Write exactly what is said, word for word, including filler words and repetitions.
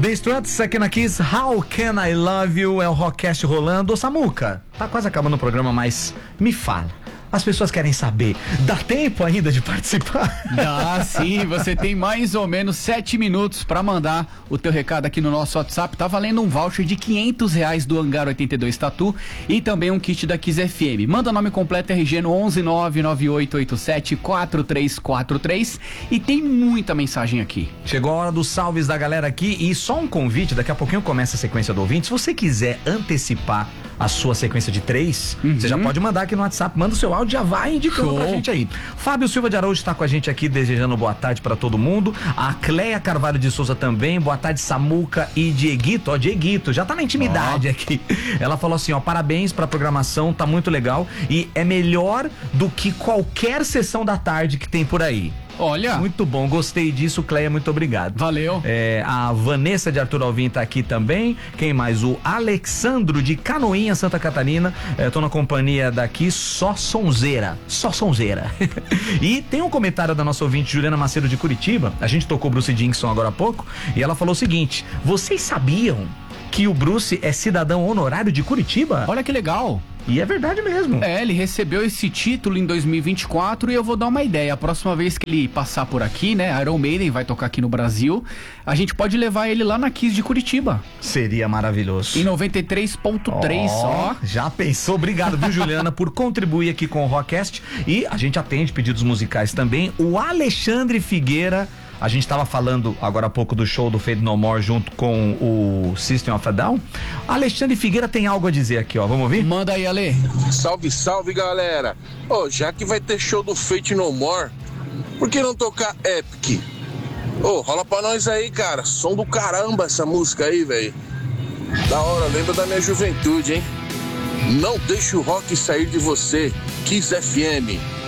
The Struts aqui na Kiss, How Can I Love You, é o Rockcast rolando. Ô Samuca, tá quase acabando o programa, mas me fala, as pessoas querem saber, dá tempo ainda de participar? Dá sim, você tem mais ou menos sete minutos pra mandar o teu recado aqui no nosso WhatsApp. Tá valendo um voucher de quinhentos reais do Hangar oitenta e dois Tatu e também um kit da Kiss F M. Manda nome completo R G no onze nove nove oito oito sete quatro três quatro três e tem muita mensagem aqui. Chegou a hora dos salves da galera aqui e só um convite, daqui a pouquinho começa a sequência do ouvinte. Se você quiser antecipar a sua sequência de três, uhum. você já pode mandar aqui no WhatsApp, manda o seu áudio, já vai indicando Show. Pra gente aí. Fábio Silva de Araújo está com a gente aqui, desejando boa tarde pra todo mundo. A Cleia Carvalho de Souza também, boa tarde Samuca e Dieguito, ó, Dieguito, já tá na intimidade oh. aqui. Ela falou assim, ó, parabéns pra programação, tá muito legal e é melhor do que qualquer sessão da tarde que tem por aí. Olha. Muito bom, gostei disso, Cleia, muito obrigado. Valeu. É, a Vanessa de Arthur Alvim tá aqui também. Quem mais? O Alexandro de Canoinha, Santa Catarina. É, tô na companhia daqui, só sonzeira. Só sonzeira. E tem um comentário da nossa ouvinte Juliana Macedo de Curitiba. A gente tocou Bruce Dickinson agora há pouco. E ela falou o seguinte: vocês sabiam que o Bruce é cidadão honorário de Curitiba? Olha que legal. E é verdade mesmo. É, ele recebeu esse título em dois mil e vinte e quatro e eu vou dar uma ideia. A próxima vez que ele passar por aqui, né, Iron Maiden vai tocar aqui no Brasil, a gente pode levar ele lá na Kiss de Curitiba. Seria maravilhoso. Em noventa e três ponto três, oh, ó. Já pensou? Obrigado, viu, Juliana, por contribuir aqui com o Rockcast. E a gente atende pedidos musicais também. O Alexandre Figueira, a gente tava falando agora há pouco do show do Fade No More junto com o System of a Down. Alexandre Figueira tem algo a dizer aqui, ó. Vamos ouvir? Manda aí, Ale. Salve, salve, galera. Ô, oh, já que vai ter show do Fade No More, por que não tocar Epic? Ô, oh, rola pra nós aí, cara. Som do caramba essa música aí, velho. Da hora, lembra da minha juventude, hein? Não deixe o rock sair de você. Kiss F M.